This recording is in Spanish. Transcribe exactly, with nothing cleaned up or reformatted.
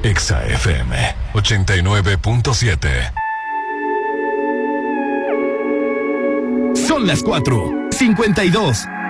Exa F M ochenta y nueve punto siete. Son las cuatro, cincuenta y dos.